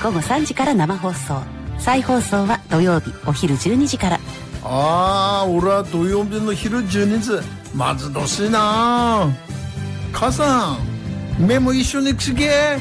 午後3時から生放送。再放送は土曜日お昼12時から。 俺は土曜日の昼12時まずどしいな。母さん目も一緒に来て。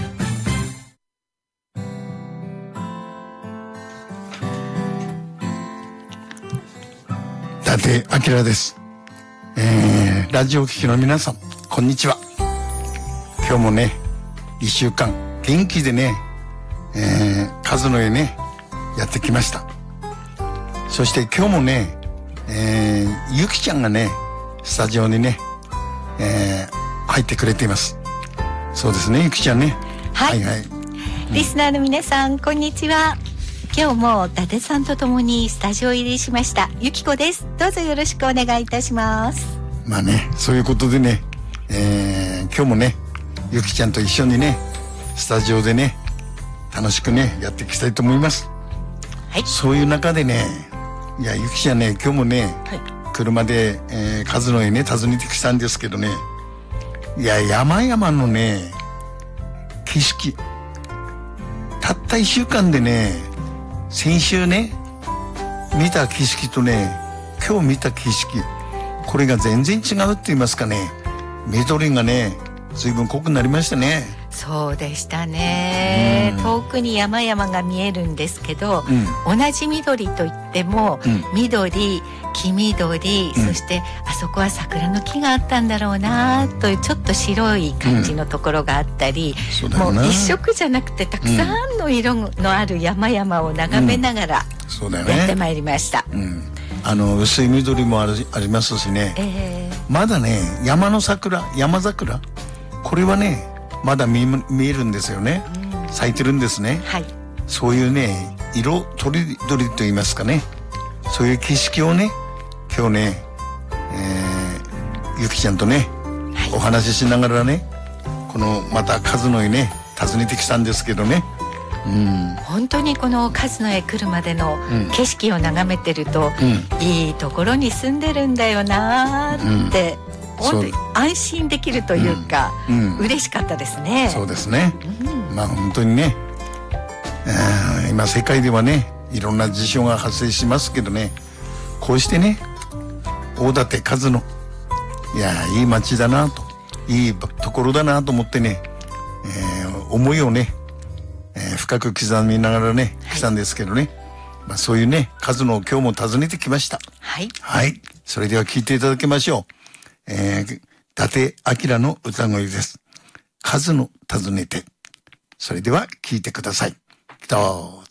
伊達明です。ラジオ聴きの皆さんこんにちは。今日もね1週間元気でね、数の絵ねやってきました。そして今日もね、ゆきちゃんがねスタジオにね、入ってくれています。そうですね、ゆきちゃんね。 はい、はいはい、リスナーの皆さんこんにちは。今日も伊達さんと共にスタジオ入りしましたゆきこです。どうぞよろしくお願いいたします。 まあね、そういうことでね、今日もねゆきちゃんと一緒にねスタジオでね楽しくねやっていきたいと思います。はい、そういう中でね、いやゆきちゃんね今日もね、はい、車で、数の絵ね訪ねてきたんですけどね、いや山々のね景色たった1週間でね、先週ね見た景色とね今日見た景色、これが全然違うって言いますかね、緑がね随分濃くなりましたね。 そうでしたね、遠くに山々が見えるんですけど、同じ緑といっても、緑、黄緑、そしてあそこは桜の木があったんだろうなというちょっと白い感じのところがあったり、もう一色じゃなくてたくさんの色のある山々を眺めながらやってまいりました。 薄い緑もありますしね、まだね山桜これはねまだ見えるんですよね、咲いてるんですね、はい、そういうね色とりどりと言いますかね、そういう景色をね今日ね、ゆきちゃんとね、はい、お話ししながらねこのまた数の絵ね訪ねてきたんですけどね、 本当にこの数の絵来るまでの景色を眺めてると、いいところに住んでるんだよなって、本当に安心できるというか、嬉しかったですね。 そうですね、まあ本当にね、今世界ではねいろんな事象が発生しますけどね、こうしてね大館数のいやいい街だなと、いいところだなと思ってね、思いをね、深く刻みながらね来たんですけどね、まあ、そういうね数の今日も訪ねてきました。はい、はい、それでは聞いていただきましょう。伊達明の歌声です。数の尋ねて。それでは聞いてください。どうぞ。